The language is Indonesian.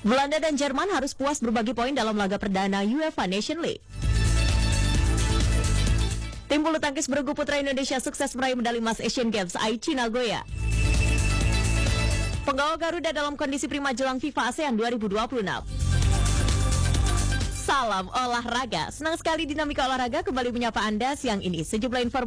Belanda dan Jerman harus puas berbagi poin dalam laga perdana UEFA Nation League. Tim bulu tangkis bergu putra Indonesia sukses meraih medali emas Asian Games Aichi Nagoya. Penggawa Garuda dalam kondisi prima jelang FIFA ASEAN 2026. Salam olahraga. Senang sekali Dinamika Olahraga kembali menyapa Anda siang ini. Sejumlah informasi